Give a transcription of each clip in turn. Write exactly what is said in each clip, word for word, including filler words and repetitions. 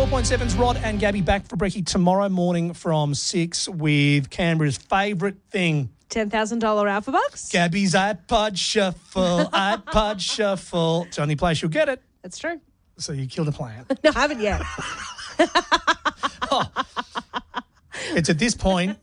four point seven's Rod and Gabby back for brekkie tomorrow morning from six with Canberra's favourite thing. ten thousand dollars Alpha Bucks. Gabby's iPod Shuffle, iPod Shuffle. It's the only place you'll get it. That's true. So you killed a plan. No, I haven't yet. oh. It's at this point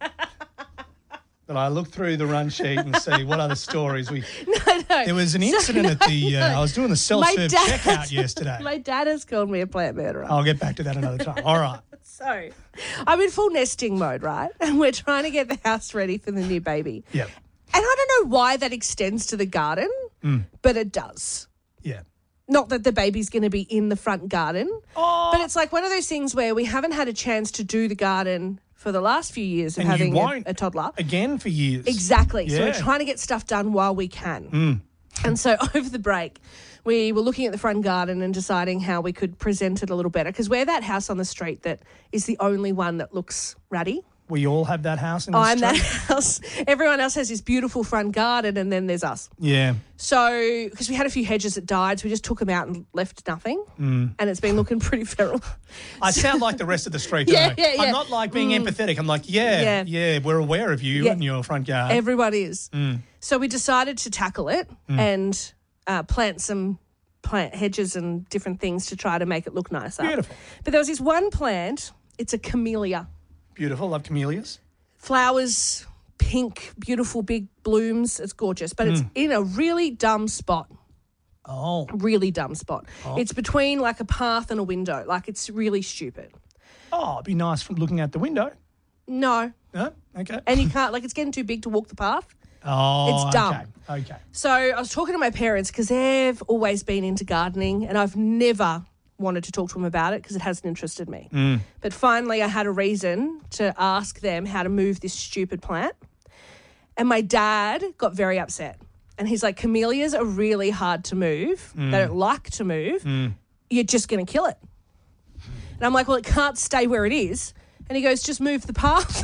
that I look through the run sheet and see what other stories we... No, no. There was an incident so, no, at the... Uh, no. I was doing the self-serve dad, checkout yesterday. My dad has called me a plant murderer. I'll get back to that another time. All right. So, I'm in full nesting mode, right? And we're trying to get the house ready for the new baby. Yeah. And I don't know why that extends to the garden, mm. but it does. Yeah. Not that the baby's going to be in the front garden, oh. but it's like one of those things where we haven't had a chance to do the garden for the last few years of and having you won't a, a toddler. Again for years. Exactly. Yeah. So we're trying to get stuff done while we can. Mm. And so over the break, we were looking at the front garden and deciding how we could present it a little better because we're that house on the street that is the only one that looks ratty. We all have that house in the I'm street. that house. Everyone else has this beautiful front garden and then there's us. Yeah. So, because we had a few hedges that died, so we just took them out and left nothing. Mm. And it's been looking pretty feral. I sound like the rest of the street, Yeah, don't I? yeah, yeah. I'm not like being mm. empathetic. I'm like, yeah, yeah, Yeah. we're aware of you Yeah. and your front yard. Everyone is. Mm. So we decided to tackle it Mm. and uh, plant some plant hedges and different things to try to make it look nicer. Beautiful. But there was this one plant, it's a camellia. Beautiful, love camellias. Flowers, pink, beautiful big blooms. It's gorgeous, but mm. it's in a really dumb spot. Oh. Really dumb spot. Oh. It's between like a path and a window. Like it's really stupid. Oh, it'd be nice from looking out the window. No. No? Okay. And you can't, like it's getting too big to walk the path. Oh, it's dumb. Okay. okay. So I was talking to my parents because they've always been into gardening and I've never wanted to talk to them about it because it hasn't interested me. Mm. But finally I had a reason to ask them how to move this stupid plant. And my dad got very upset. And he's like, camellias are really hard to move. Mm. They don't like to move. Mm. You're just going to kill it. And I'm like, well, it can't stay where it is. And he goes, just move the path.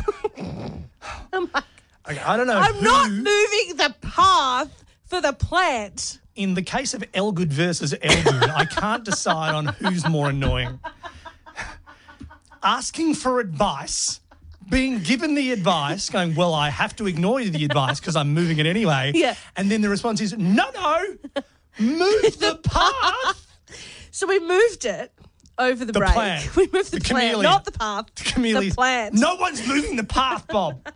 I'm like, okay, I don't know I'm who, not moving the path for the plant. In the case of Elgood versus Elgood, I can't decide on who's more annoying. Asking for advice, being given the advice, going, well, I have to ignore the advice because I'm moving it anyway. Yeah. And then the response is, no, no, move the path. So we moved it over the, The break. plant. We moved the, The plant, camellia. not the path. The camellias. The plant. No one's moving the path, Bob.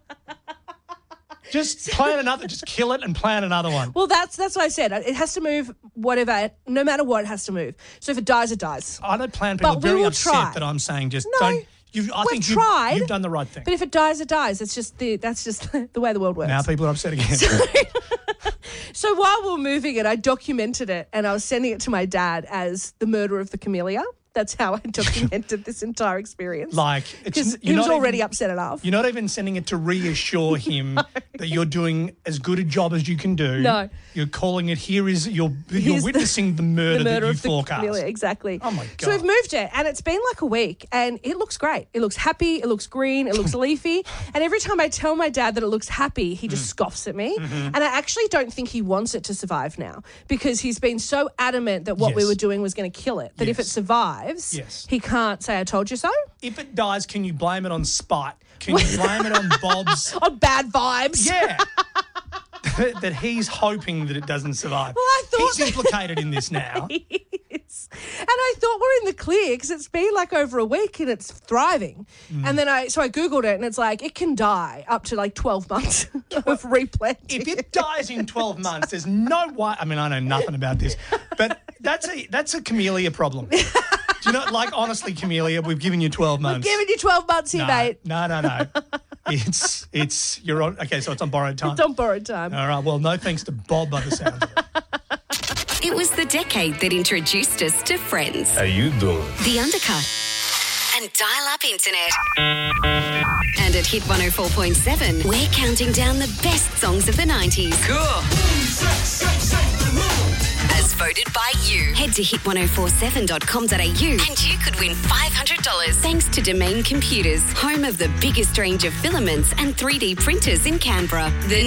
Just plant another, just kill it and plant another one. Well, that's that's what I said. It has to move whatever, no matter what, it has to move. So if it dies, it dies. I know plant people But are we very will upset try. that I'm saying just No, don't. You've, I we've think you've, tried. you've done the right thing. But if it dies, it dies. It's just the that's just the way the world works. Now people are upset again. So, so while we were moving it, I documented it and I was sending it to my dad as the murder of the camellia. That's how I documented this entire experience. Like, it's because you're he was not already even, upset enough. You're not even sending it to reassure him no. that you're doing as good a job as you can do. No. You're calling it, here is, you're, you're Here's witnessing the, the murder, the murder that you of the forecast. camellia, exactly. Oh, my God. So we've moved it, and it's been like a week, and it looks great. It looks happy, it looks green, it looks leafy, and every time I tell my dad that it looks happy, he just mm. scoffs at me, mm-hmm. and I actually don't think he wants it to survive now because he's been so adamant that what yes. we were doing was going to kill it, that yes. if it survives, yes. he can't say, I told you so. If it dies, can you blame it on spite? Can you blame it on Bob's... on bad vibes? Yeah. that he's hoping that it doesn't survive. Well, I thought... He's implicated in this now. He is. And I thought we're in the clear because it's been like over a week and it's thriving. Mm. And then I, so I Googled it and it's like, it can die up to like twelve months of replanting. If it dies in twelve months, there's no way, I mean, I know nothing about this, but that's a, that's a camellia problem. Do you know, like, honestly, camellia, we've given you twelve months. We've given you twelve months here, no, mate. No, no, no. It's, it's, you're on, okay, so it's on borrowed time. It's on borrowed time. All right, well, no thanks to Bob by the sound of it. It was the decade that introduced us to Friends. How you doing? The Undercut. And dial-up internet. And at Hit one oh four point seven, we're counting down the best songs of the nineties. Cool. As voted by you. Head to hit ten forty-seven dot com dot a u and you could win five hundred dollars thanks to Domain Computers, home of the biggest range of filaments and three D printers in Canberra. The